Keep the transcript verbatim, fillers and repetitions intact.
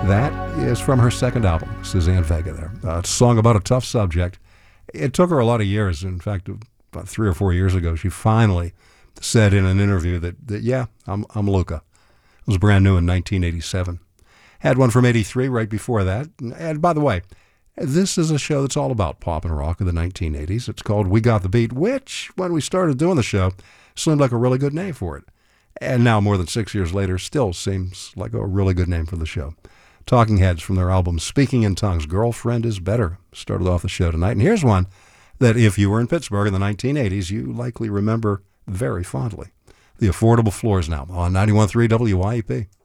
That is from her second album, Suzanne Vega there. Uh, it's a song about a tough subject. It took her a lot of years. In fact, about three or four years ago, she finally said in an interview that, that yeah, I'm, I'm Luca. It was brand new in nineteen eighty-seven. Had one from eighty-three right before that. And by the way, this is a show that's all about pop and rock of the nineteen eighties. It's called We Got the Beat, which, when we started doing the show, seemed like a really good name for it. And now, more than six years later, still seems like a really good name for the show. Talking Heads from their album Speaking in Tongues, Girlfriend is Better, started off the show tonight. And here's one that if you were in Pittsburgh in the nineteen eighties, you likely remember very fondly. The Affordable Floors now on ninety-one point three W Y E P.